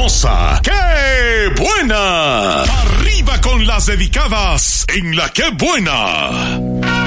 hermosa, ¡qué buena! Arriba con las dedicadas en la ¡qué buena!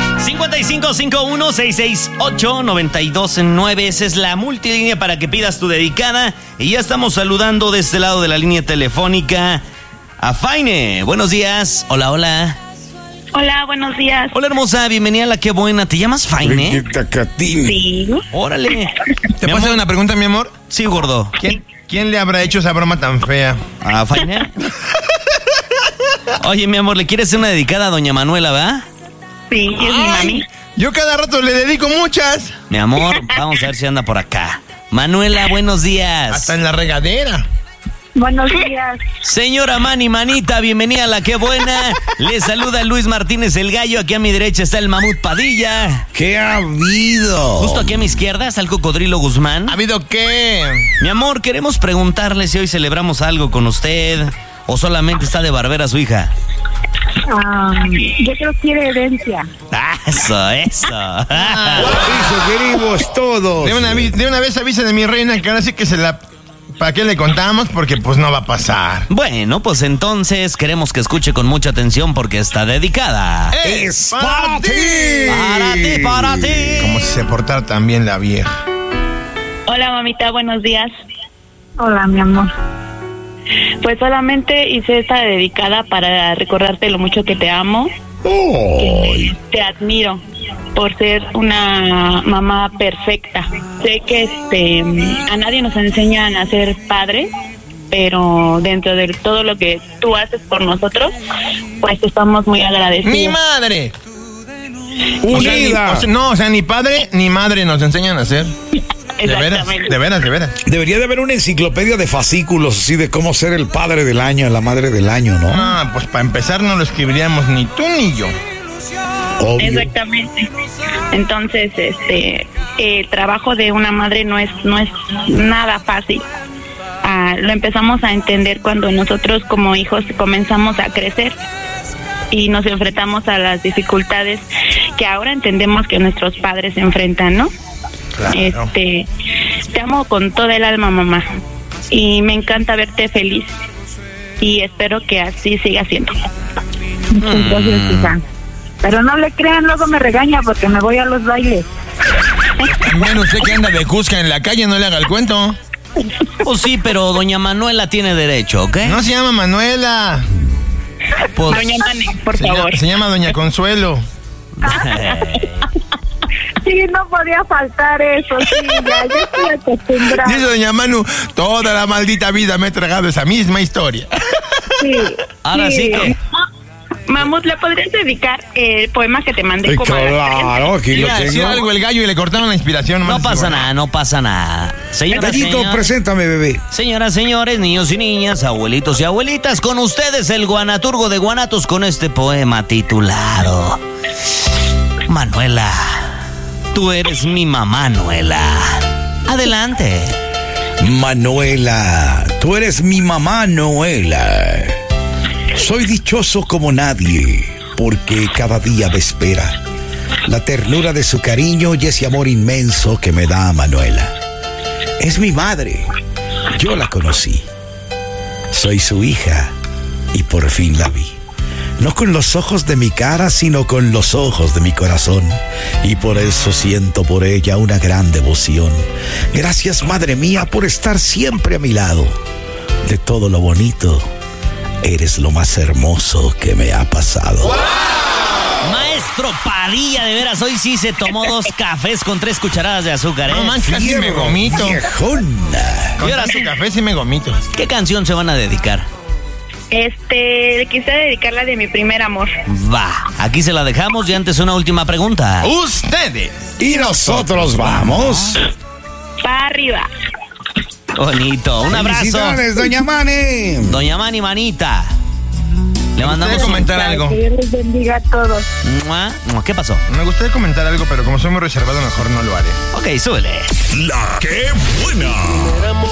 5551-668-9209. Esa es la multilínea para que pidas tu dedicada. Y ya estamos saludando de este lado de la línea telefónica a Faine. Buenos días. Hola, hola. Hola, buenos días. Hola, hermosa. Bienvenida a la Qué Buena. ¿Te llamas Faine? Sí. Órale. ¿Te puedo hacer una pregunta, mi amor? Sí, gordo. ¿Quién le habrá hecho esa broma tan fea? ¿A Faine? Oye, mi amor, ¿le quieres hacer una dedicada a doña Manuela, va? Sí, es mi mami. Yo cada rato le dedico muchas. Mi amor, vamos a ver si anda por acá. Manuela, buenos días. Hasta en la regadera. Buenos días. Señora Manita, bienvenida a la Qué Buena. Le saluda Luis Martínez el Gallo. Aquí a mi derecha está el Mamut Padilla. ¿Qué ha habido? Justo aquí a mi izquierda está el Cocodrilo Guzmán. ¿Ha habido qué? Mi amor, queremos preguntarle si hoy celebramos algo con usted o solamente está de barbera su hija. Yo creo que quiere herencia. Eso. Eso queremos todos. De una vez avisa de mi reina que ahora sí que ¿para qué le contamos? Porque pues no va a pasar. Bueno, pues entonces queremos que escuche con mucha atención porque está dedicada. ¡Es para ti! Para ti. Como si se portara tan bien la vieja. Hola, mamita, buenos días. Hola, mi amor. Pues solamente hice esta dedicada para recordarte lo mucho que te amo. Que te admiro por ser una mamá perfecta. Sé que a nadie nos enseñan a ser padres, pero dentro de todo lo que tú haces por nosotros, pues estamos muy agradecidos. ¡Mi madre! ¡Unida! O sea, ni padre ni madre nos enseñan a hacer. Exactamente. De veras. Debería de haber una enciclopedia de fascículos así de cómo ser el padre del año, la madre del año, ¿no? Pues para empezar no lo escribiríamos ni tú ni yo. Obvio. Exactamente. Entonces, el trabajo de una madre no es nada fácil. Lo empezamos a entender cuando nosotros como hijos comenzamos a crecer y nos enfrentamos a las dificultades que ahora entendemos que nuestros padres se enfrentan, ¿no? Claro. Te amo con toda el alma, mamá, y me encanta verte feliz y espero que así siga siendo. Muchas gracias, hija. Pero no le crean, luego me regaña porque me voy a los bailes. También usted que anda de Cusca en la calle, no le haga el cuento. Pues sí, pero doña Manuela tiene derecho, ¿ok? No se llama Manuela. Pues, Doña Mane, por favor. Se llama Doña Consuelo. Sí, no podía faltar eso, sí, ya estoy acostumbrada. Dice doña Manu, toda la maldita vida me he tragado esa misma historia. Sí. ahora sí que... Mamut, ¿le podrías dedicar el poema que te mandé como a las Claro, aquí lo Iba a decir tengo. algo el gallo y le cortaron la inspiración. No pasa nada. Gallito, preséntame, bebé. Señoras, señores, niños y niñas, abuelitos y abuelitas, con ustedes el guanaturgo de Guanatos con este poema titulado Manuela, tú eres mi mamá, Manuela. Adelante. Manuela, tú eres mi mamá, Noela. Soy dichoso como nadie, porque cada día me espera la ternura de su cariño y ese amor inmenso que me da Manuela. Es mi madre, yo la conocí. Soy su hija y por fin la vi. No con los ojos de mi cara, sino con los ojos de mi corazón. Y por eso siento por ella una gran devoción. Gracias, madre mía, por estar siempre a mi lado. De todo lo bonito, eres lo más hermoso que me ha pasado. ¡Wow! Maestro Padilla, de veras, hoy sí se tomó 2 cafés con 3 cucharadas de azúcar, ¿eh? No manches, casi me gomito. Viejona. Con tanto café sí me gomito. ¿Qué canción se van a dedicar? Le quise dedicar la de mi primer amor. Va, aquí se la dejamos y antes una última pregunta. Ustedes. Y nosotros vamos. Para arriba. Bonito, un abrazo. Felicidades, doña Mane. Doña Manita. Le mandamos gustaría comentar algo. Que Dios les bendiga a todos. ¡Mua! ¿Qué pasó? Me gustaría comentar algo, pero como soy muy reservado, mejor no lo haré. Ok, súbele. La ¡qué buena!